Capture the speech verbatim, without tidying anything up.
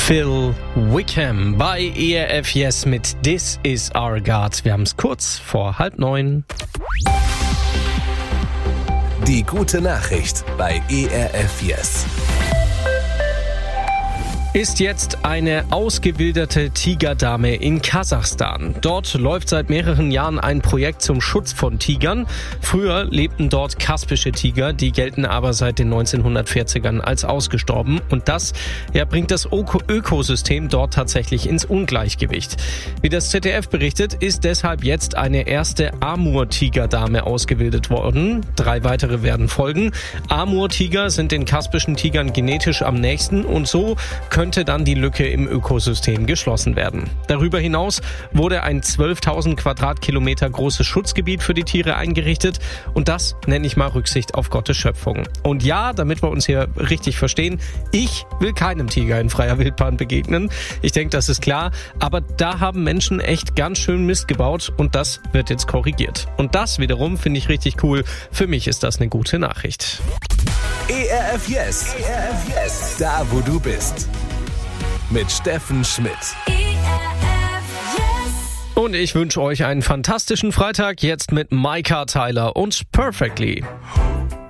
Phil Wickham bei E R F Yes mit This Is Our God. Wir haben es kurz vor halb neun. Die gute Nachricht bei E R F Yes. Ist jetzt eine ausgewilderte Tigerdame in Kasachstan. Dort läuft seit mehreren Jahren ein Projekt zum Schutz von Tigern. Früher lebten dort kaspische Tiger, die gelten aber seit den neunzehnhundertvierzigern als ausgestorben. Und das ja, bringt das Öko- Ökosystem dort tatsächlich ins Ungleichgewicht. Wie das Z D F berichtet, ist deshalb jetzt eine erste Amur-Tigerdame ausgewildert worden. Drei weitere werden folgen. Amur-Tiger sind den kaspischen Tigern genetisch am nächsten und so können könnte dann die Lücke im Ökosystem geschlossen werden. Darüber hinaus wurde ein zwölftausend Quadratkilometer großes Schutzgebiet für die Tiere eingerichtet und das nenne ich mal Rücksicht auf Gottes Schöpfung. Und ja, damit wir uns hier richtig verstehen, ich will keinem Tiger in freier Wildbahn begegnen. Ich denke, das ist klar, aber da haben Menschen echt ganz schön Mist gebaut und das wird jetzt korrigiert. Und das wiederum finde ich richtig cool. Für mich ist das eine gute Nachricht. E R F Yes. E R F Yes. Da, wo du bist. Mit Steffen Schmidt. Und ich wünsche euch einen fantastischen Freitag jetzt mit Micah Tyler und Perfectly.